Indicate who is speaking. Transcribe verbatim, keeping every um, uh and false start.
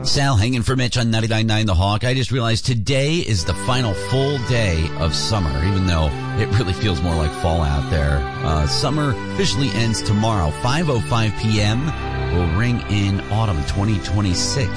Speaker 1: Sal hanging for Mitch on ninety-nine point nine The Hawk. I just realized today is the final full day of summer, even though it really feels more like fall out there. Uh, summer officially ends tomorrow. five oh five p.m. will ring in autumn twenty twenty-six.